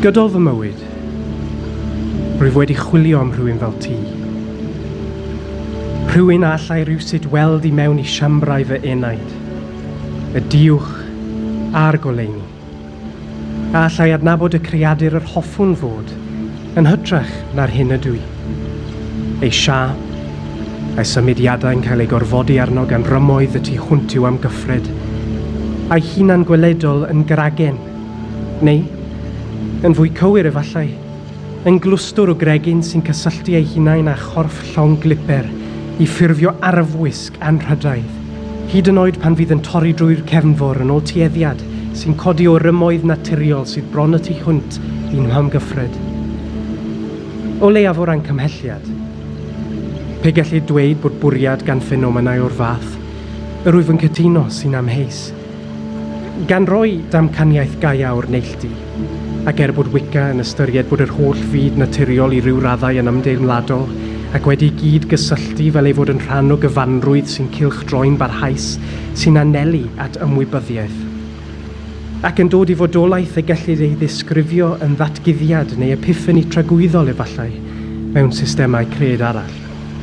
Gydol fy mywyd, rwyf wedi chwilio am rhywun fel ti. Rhywun a allai rywsut weld I mewn I siambrau fy enaid, y diwch a'r goleuni. A allai adnabod y creadur yr hoffwn fod, yn hytrach na'r hyn ydw I. Ei siap, a'i symudiadau'n cael ei gorfodi arno gan rymoedd y tu hwnt yw am gyffred, a'i hunan gweledol yn gragen, neu, yn fwy cywir efallai, yn glwstwr o gregyn sy'n cysylltu ei hunain â chorff llong gliper I ffurfio arfwisg anrhydaidd, hyd yn oed pan fydd yn torri drwy'r cefnfor yn ôl tueddiad sy'n codi o rymoedd naturiol sydd bron y tu hwnt i'n mhamgyffred. O leiaf o ran cymhelliad, pe gallu dweud bod bwriad gan ffenomenau o'r fath, yr wyf yn cytuno sy'n amheus. Gan roi damcaniaeth gaia o'r neilltu, ac bod Wicca yn ystyried bod yr holl fyd naturiol I ryw raddau yn ymdeimladol, ac wedi gyd gysylltu fel ei fod yn rhan o gyfanrwydd sy'n cylchdroi'n barhaus, sy'n anelu at ymwybyddiaeth. Ac yn dod I fodolaeth y gellid ei ddisgrifio yn ddatguddiad neu epiffani tragwyddol efallai mewn systemau cred arall.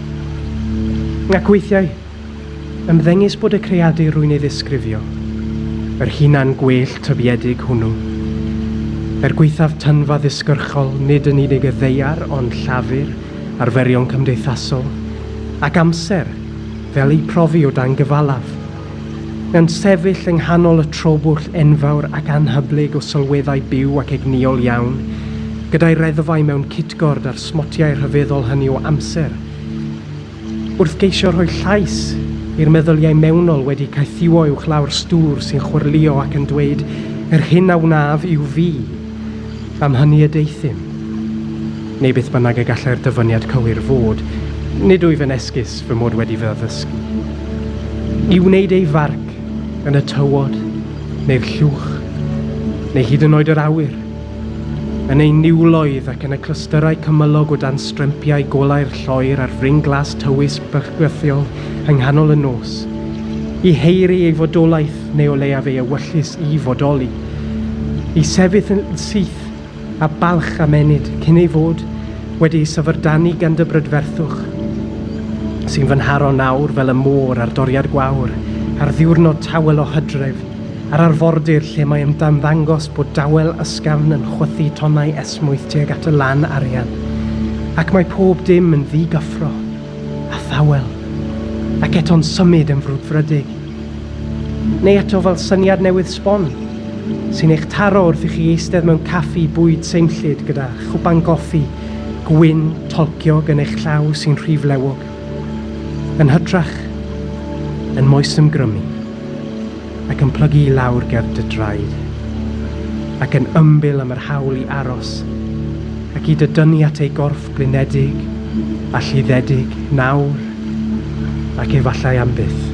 Ac weithiau, ymddengys bod y creadur rwy'n ei ddisgrifio, yr hunan gwell tybiedig hwnnw. Gweithaf tynfa ddisgyrchol nid yn unig y ddeiar ond llafur, arferion cymdeithasol, ac amser fel ei profi o dan gyfalaf. Yn sefyll yng nghanol y trobwll enfawr ac anhyblyg o sylweddau byw ac egniol iawn, gyda'i reddfau mewn citgord ar smotiau rhyfeddol hynny o amser. Wrth geisio rhoi llais i'r meddyliau mewnol wedi caethiwo uwch lawr stŵr sy'n chwyrlio ac yn dweud yr hyn a wnaf yw fi, am hynny y deithim. Neu beth bynnag y gallai'r dyfyniad cywir fod, nid wyf yn esgus fy mod wedi fy addysgu. I wneud ei farc yn y tywod, neu'r llwch, neu hyd yn oed yr awyr, yn ei niwloedd ac yn y clystyrau cymylog o dan strempiau golau'r lloer ar fring glas tywys bychgythiol yng nghanol y nos, I heiri ei fodolaeth neu o leiaf ei ewyllus I fodoli, I sefyll yn syth a balch amenyd cyn ei fod wedi ei syfrdanu gan dy brydferthwch, sy'n fy nharo nawr fel y môr ar doriad gwawr, ar ddiwrnod tawel o hydref, ar arfordir lle mae ymddangos bod dawel ysgafn yn chwythu tonnau esmwyth tuag at y lan arian, ac mae pob dim yn ddigyffro, a thawel, ac eto'n symud yn frwdfrydig. Neu eto fel syniad newydd sbon, sy'n eich taro wrth I chi eistedd mewn caffi bwyd seimllyd gyda chwpan goffi, gwyn, tolciog yn eich llaw sy'n rhiflewog, yn hytrach, yn moes ymgrymu, ac yn plygu I lawr ger dy draed, ac yn ymbil am yr hawl I aros, ac I dydynnu at ei gorff blinedig, a llyddedig, nawr, ac efallai am byth.